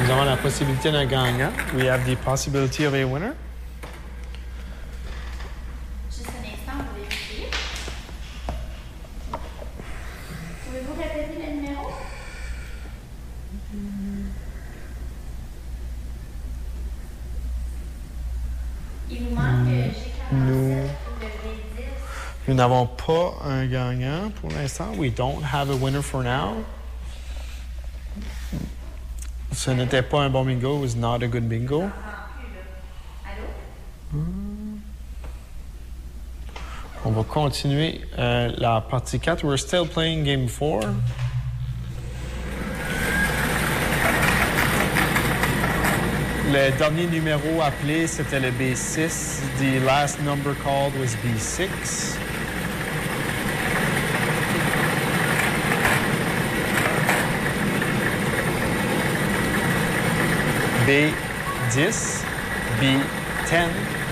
Nous avons la possibilité d'un gagnant. We have the possibility of a winner. Juste un instant, on va vérifier. Pouvez-vous répéter le numéro? Il vous manque G47 ou le V10. Nous n'avons pas un gagnant pour l'instant. We don't have a winner for now. Ce n'était pas un bon bingo. It was not a good bingo. Allô? On va continuer la partie 4. We're still playing game 4. Le dernier numéro appelé, c'était le B6. The last number called was B6. B10, B10,